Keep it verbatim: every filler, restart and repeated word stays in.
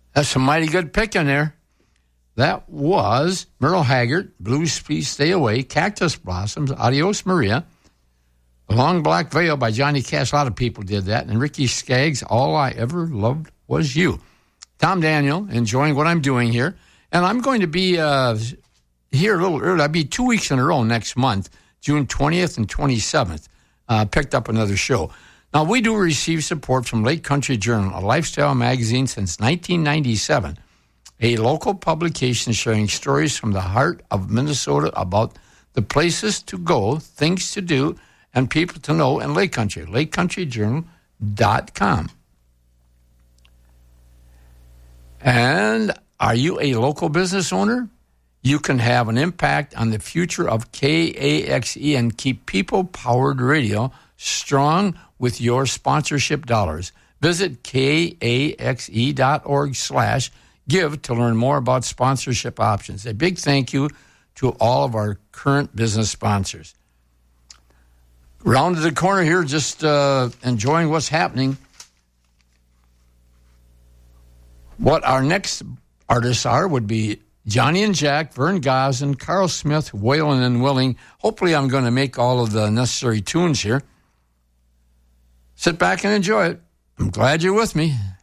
That's a mighty good pick in there. That was Merle Haggard, Blues Please Stay Away, Cactus Blossoms, Adios Maria, The Long Black Veil by Johnny Cash. A lot of people did that. And Ricky Skaggs, All I Ever Loved Was You. Tom Daniel, enjoying what I'm doing here. And I'm going to be uh, here a little early. I'll be two weeks in a row next month, June twentieth and twenty-seventh. Uh, picked up another show. Now, we do receive support from Lake Country Journal, a lifestyle magazine since nineteen ninety-seven. A local publication sharing stories from the heart of Minnesota about the places to go, things to do, and people to know in Lake Country. lake country journal dot com. And are you a local business owner? You can have an impact on the future of K A X E and keep people-powered radio strong with your sponsorship dollars. Visit K A X E dot org slash give to learn more about sponsorship options. A big thank you to all of our current business sponsors. Rounded the corner here, just uh, enjoying what's happening. What our next artists are would be Johnny and Jack, Vern Gosden, Carl Smith, Waylon and Willing. Hopefully I'm going to make all of the necessary tunes here. Sit back and enjoy it. I'm glad you're with me.